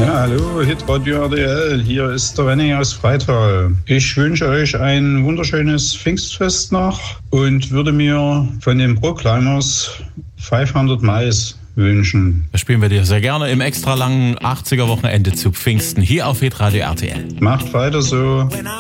Ja, hallo, Hitradio RTL, hier ist der Renning aus Freital. Ich wünsche euch ein wunderschönes Pfingstfest noch und würde mir von den Proclaimers 500 Miles wünschen. Das spielen wir dir sehr gerne im extra langen 80er-Wochenende zu Pfingsten hier auf Hitradio RTL. Macht weiter so.